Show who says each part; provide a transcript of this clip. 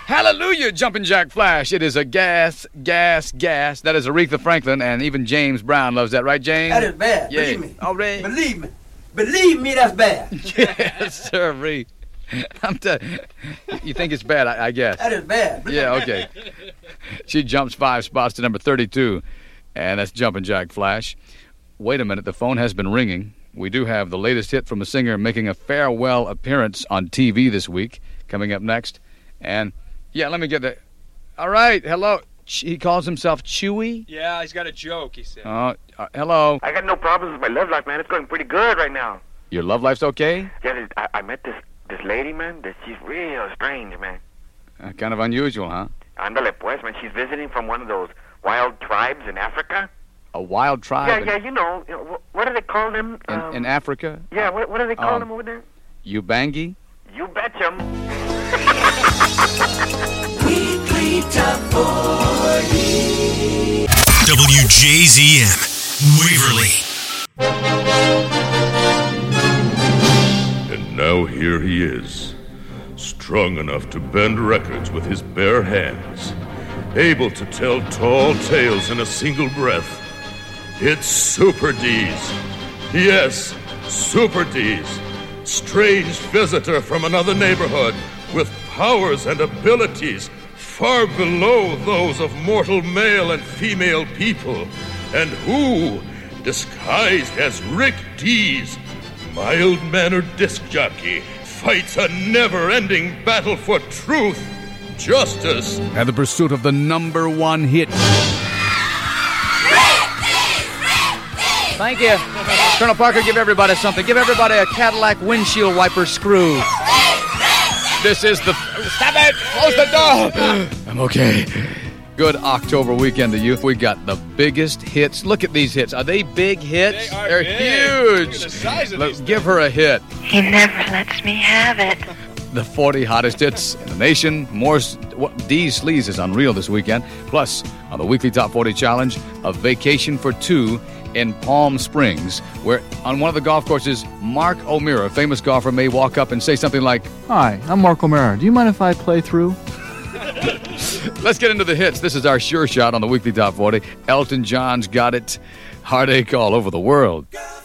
Speaker 1: Hallelujah, Jumpin' Jack Flash. It is a gas. That is Aretha Franklin, and even James Brown loves that, right, James?
Speaker 2: That is bad.
Speaker 1: Yeah.
Speaker 2: Believe me.
Speaker 1: All right.
Speaker 2: Believe me, that's bad.
Speaker 1: Yes, sir, Ree. You think it's bad, I guess.
Speaker 2: That is bad.
Speaker 1: Yeah, okay. She jumps 5 spots to number 32, and that's Jumpin' Jack Flash. Wait a minute, the phone has been ringing. We do have the latest hit from a singer making a farewell appearance on TV this week, coming up next. And, yeah, let me get that. All right, hello. He calls himself Chewy?
Speaker 3: Yeah, he's got a joke, he said.
Speaker 1: Hello.
Speaker 4: I got no problems with my love life, man. It's going pretty good right now.
Speaker 1: Your love life's okay?
Speaker 4: Yeah, I met this lady, man. She's real strange, man.
Speaker 1: Kind of unusual, huh?
Speaker 4: Ándale, pues, man. She's visiting from one of those wild tribes in Africa.
Speaker 1: A wild tribe?
Speaker 4: Yeah, you know what do they call them?
Speaker 1: In Africa?
Speaker 4: Yeah, what do they call them over there?
Speaker 1: Ubangi?
Speaker 4: You betcha.
Speaker 2: Weekly Top 40.
Speaker 5: WJZM, Waverly.
Speaker 6: And now here he is, strong enough to bend records with his bare hands, able to tell tall tales in a single breath. It's Super D's. Yes, Super D's. Strange visitor from another neighborhood with powers and abilities far below those of mortal male and female people, and who, disguised as Rick Dees, mild-mannered disc jockey, fights a never-ending battle for truth, justice,
Speaker 1: and the pursuit of the number one hit. Thank you. Colonel Parker, give everybody something. Give everybody a Cadillac windshield wiper screw. This is the... Stop it! Close the door! I'm okay. Good October weekend to you. We got the biggest hits. Look at these hits. Are they big hits? They're
Speaker 3: big.
Speaker 1: huge.
Speaker 3: Look at the size of
Speaker 1: Look,
Speaker 3: these
Speaker 1: give her a hit.
Speaker 7: He never lets me have it.
Speaker 1: The 40 hottest hits in the nation. More D's Sleaze is unreal this weekend. Plus, on the weekly Top 40 Challenge, a vacation for two in Palm Springs, where on one of the golf courses, Mark O'Meara, a famous golfer, may walk up and say something like,
Speaker 8: "Hi, I'm Mark O'Meara. Do you mind if I play through?"
Speaker 1: Let's get into the hits. This is our sure shot on the weekly Top 40. Elton John's Got It. Heartache all over the world.